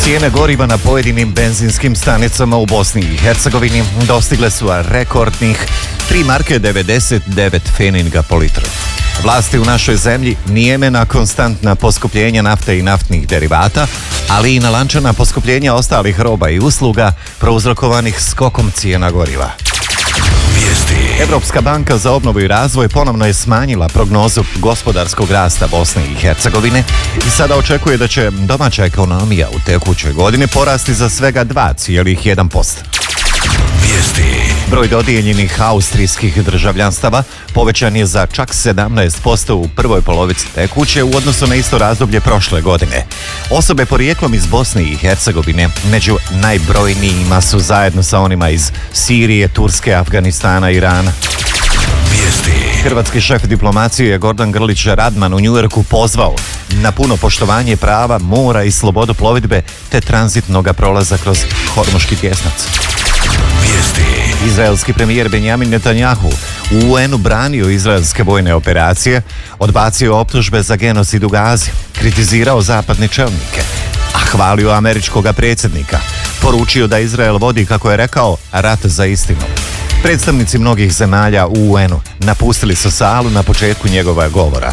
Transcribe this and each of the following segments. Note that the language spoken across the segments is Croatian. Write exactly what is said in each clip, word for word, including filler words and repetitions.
Cijene goriva na pojedinim benzinskim stanicama u Bosni i Hercegovini dostigle su rekordnih tri marke devedeset devet pfeninga po litru. Vlasti u našoj zemlji nijeme na konstantna poskupljenja nafte i naftnih derivata, ali i na lančana poskupljenja ostalih roba i usluga prouzrokovanih skokom cijena goriva. Evropska banka za obnovu i razvoj ponovno je smanjila prognozu gospodarskog rasta Bosne i Hercegovine i sada očekuje da će domaća ekonomija u tekućoj godini porasti za svega dva zarez jedan posto. Broj dodijeljenih austrijskih državljanstava povećan je za čak sedamnaest posto u prvoj polovici tekuće u odnosu na isto razdoblje prošle godine. Osobe porijeklom iz Bosne i Hercegovine među najbrojnijima su zajedno sa onima iz Sirije, Turske, Afganistana i Irana. Hrvatski šef diplomacije Gordan Grlić Radman u Njujorku pozvao na puno poštovanje prava, mora i slobodu plovidbe te tranzitnoga prolaza kroz Hormuški tjesnac. Izraelski premijer Benjamin Netanjahu u U N-u branio izraelske vojne operacije, odbacio optužbe za genocid u Gazi, kritizirao zapadne čelnike, a hvalio američkog predsjednika, poručio da Izrael vodi, kako je rekao, rat za istinu. Predstavnici mnogih zemalja u U N-u napustili su salu na početku njegova govora.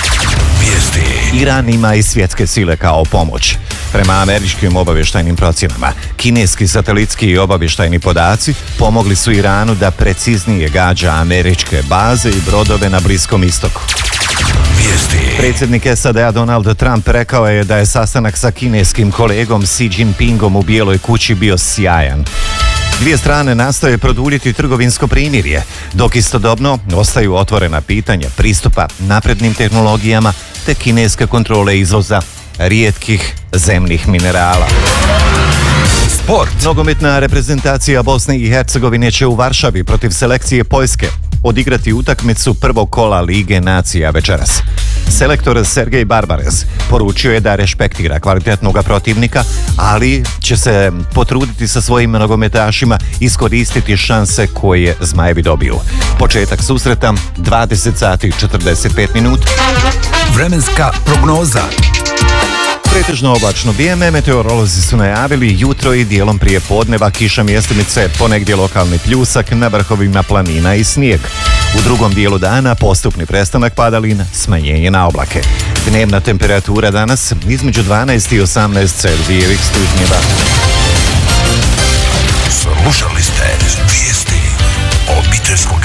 Iran ima i svjetske sile kao pomoć. Prema američkim obavještajnim procjenama, kineski satelitski i obavještajni podaci pomogli su Iranu da preciznije gađa američke baze i brodove na Bliskom istoku. Predsjednik S A D-a Donald Trump rekao je da je sastanak sa kineskim kolegom Xi Jinpingom u Bijeloj kući bio sjajan. Dvije strane nastoje produljiti trgovinsko primirje, dok istodobno ostaju otvorena pitanja pristupa naprednim tehnologijama te kineske kontrole izvoza rijetkih zemnih minerala. Sport. Nogometna reprezentacija Bosne i Hercegovine će u Varšavi protiv selekcije Poljske odigrati utakmicu prvog kola Lige nacija večeras. Selektor Sergej Barbares poručio je da respektira kvalitetnog protivnika, ali će se potruditi sa svojim nogometašima iskoristiti šanse koje Zmajevi dobiju. Početak susreta dvadeset sati i četrdeset pet minuta. Vremenska prognoza. Pretežno oblačno vrijeme, meteorolozi su najavili jutro i dijelom prije podneva kiša mjestimice, ponegdje lokalni pljusak na vrhovima planina i snijeg. U drugom dijelu dana postupni prestanak padalina, smanjenje na oblake. Dnevna temperatura danas između dvanaest i osamnaest Celzijevih stupnjeva. Slušali ste vijesti obiteljskog